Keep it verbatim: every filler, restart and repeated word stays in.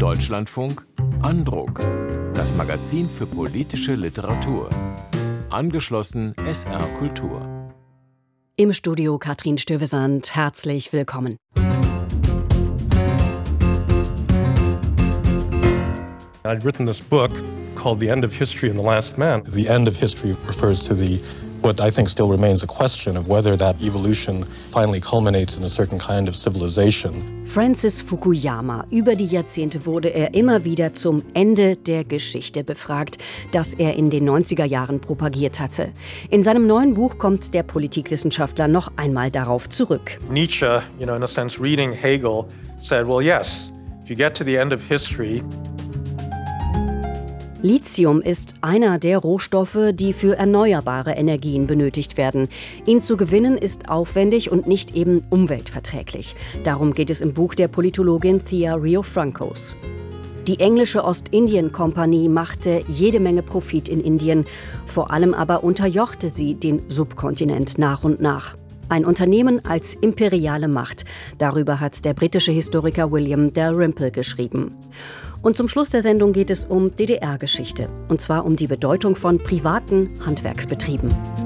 Deutschlandfunk Andruck, das Magazin für politische Literatur. Angeschlossen S R Kultur. Im Studio Katrin Stövesand, herzlich willkommen. I'd written this book called The End of History and the Last Man. The end of history refers to the what I think still remains a question of whether that evolution finally culminates in a certain kind of civilization. Francis Fukuyama. Über die Jahrzehnte wurde er immer wieder zum Ende der Geschichte befragt, das er in den neunziger Jahren propagiert hatte. In seinem neuen Buch kommt der Politikwissenschaftler noch einmal darauf zurück. Nietzsche, you know, in a sense, reading Hegel, said, well, yes, if you get to the end of history. Lithium ist einer der Rohstoffe, die für erneuerbare Energien benötigt werden. Ihn zu gewinnen ist aufwendig und nicht eben umweltverträglich. Darum geht es im Buch der Politologin Thea Riofrancos. Die englische Ostindien-Kompanie machte jede Menge Profit in Indien. Vor allem aber unterjochte sie den Subkontinent nach und nach. Ein Unternehmen als imperiale Macht. Darüber hat der britische Historiker William Dalrymple geschrieben. Und zum Schluss der Sendung geht es um D D R-Geschichte. Und zwar um die Bedeutung von privaten Handwerksbetrieben.